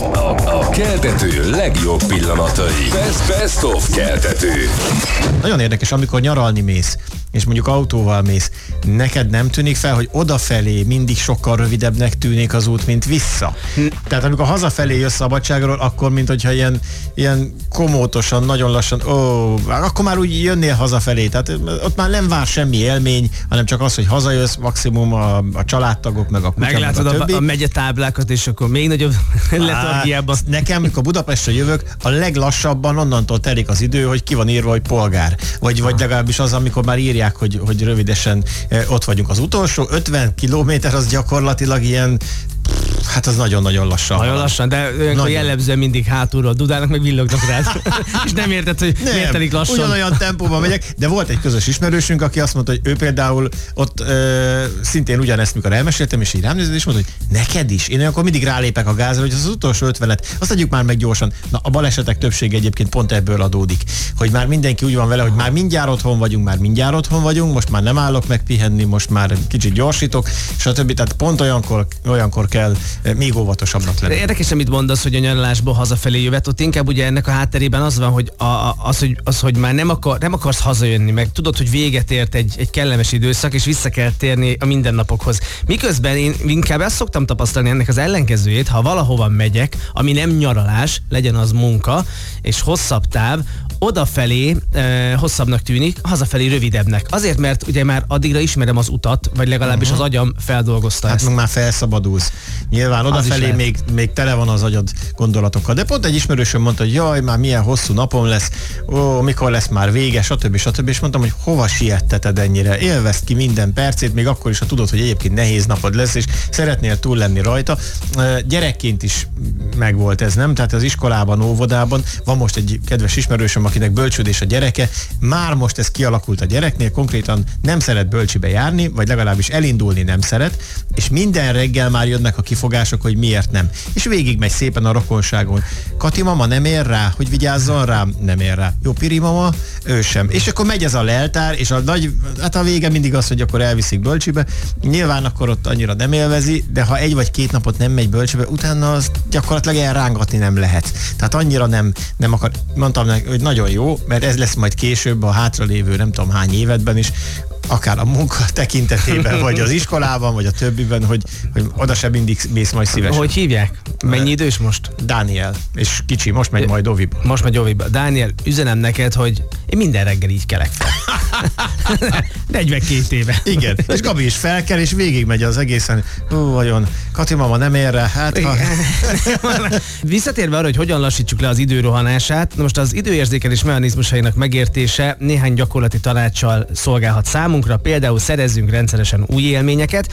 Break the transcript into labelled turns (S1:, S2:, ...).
S1: A keltető legjobb pillanatai. Best of keltető.
S2: Nagyon érdekes, amikor nyaralni mész, és mondjuk autóval mész, neked nem tűnik fel, hogy odafelé mindig sokkal rövidebbnek tűnik az út, mint vissza? Tehát amikor hazafelé jössz szabadságról, akkor mint hogyha ilyen komótosan, nagyon lassan, akkor már úgy jönnél hazafelé. Tehát ott már nem vár semmi élmény, hanem csak az, hogy hazajössz, maximum a családtagok, meg a kutya,
S3: meglátod
S2: meg a többi.
S3: a megyetáblákat, és akkor még nagyobb letargiában.
S2: Nekem, amikor Budapestre jövök, a leglassabban onnantól telik az idő, hogy ki van írva, hogy polgár. Vagy legalábbis az, amikor már írják, hogy rövidesen ott vagyunk. Az utolsó 50 kilométer az gyakorlatilag ilyen, hát az nagyon-nagyon lassan.
S3: Nagyon lassan, de olyankor jellemzően mindig hátulról dudálnak, meg villognak rád. És nem érted, hogy miért telik lassan.
S2: Ugyanolyan tempóban megyek, de volt egy közös ismerősünk, aki azt mondta, hogy ő például ott szintén ugyanezt, mikor elmeséltem, és így rám nézett, és mondta, hogy neked is. Én akkor mindig rálépek a gázra, hogy az utolsó 50-et, azt adjuk már meg gyorsan. Na, a balesetek többsége egyébként pont ebből adódik, hogy már mindenki úgy van vele, hogy már mindjárt otthon vagyunk, most már nem állok meg pihenni, most már kicsit gyorsítok, stb. Tehát pont olyankor kell még óvatosabbnak lenni.
S3: Érdekes, amit mondasz, hogy a nyaralásból hazafelé jövet, ott inkább ugye ennek a hátterében az van, hogy hogy már nem akarsz hazajönni, meg tudod, hogy véget ért egy kellemes időszak, és vissza kell térni a mindennapokhoz. Miközben én inkább ezt szoktam tapasztalni ennek az ellenkezőjét, ha valahova megyek, ami nem nyaralás, legyen az munka, és hosszabb táv, odafelé hosszabbnak tűnik, hazafelé rövidebbnek. Azért, mert ugye már addigra ismerem az utat, vagy legalábbis az agyam feldolgozta ezt.
S2: Hát már felszabadulsz. Nyilván odafelé még tele van az agyad gondolatokkal. De pont egy ismerősöm mondta, hogy jaj, már milyen hosszú napom lesz, mikor lesz már vége, stb. És mondtam, hogy hova sietteted ennyire? Élvezd ki minden percét, még akkor is, ha tudod, hogy egyébként nehéz napod lesz, és szeretnél túl lenni rajta. Gyerekként is megvolt ez, nem? Tehát az iskolában, óvodában van most egy kedves ismerősöm, akinek bölcsődés a gyereke, már most ez kialakult a gyereknél, konkrétan nem szeret bölcsibe járni, vagy legalábbis elindulni nem szeret, és minden reggel már jönnek a kifogások, hogy miért nem. És végigmegy szépen a rokonságon. Kati mama nem ér rá, hogy vigyázzon rám, nem ér rá. Jó, Piri mama, ő sem. És akkor megy ez a leltár, és a vége mindig az, hogy akkor elviszik bölcsibe. Nyilván akkor ott annyira nem élvezi, de ha egy vagy két napot nem megy bölcsibe, utána az gyakorlatilag elrángatni nem lehet. Tehát annyira nem akar. Mondtam neki, hogy nagyon jó, mert ez lesz majd később a hátralévő nem tudom hány évedben is, akár a munka tekintetében, vagy az iskolában, vagy a többiben, hogy oda sem mindig mész majd szívesen.
S3: Hogy hívják? Mennyi idős most?
S2: Dániel. És kicsi, most megy majd Oviba.
S3: Most megy Oviba. Dániel, üzenem neked, hogy én minden reggel így kelek fel. 42 éve.
S2: Igen. És Gabi is felkel, és végigmegy az egészen. Vajon Kati mama nem ér rá? Hát,
S3: Visszatérve arra, hogy hogyan lassítsuk le az időrohanását, most az időérzékelés mechanizmusainak megértése néhány gyakorlati tanáccsal szolgálhat számunkra, például szerezzünk rendszeresen új élményeket,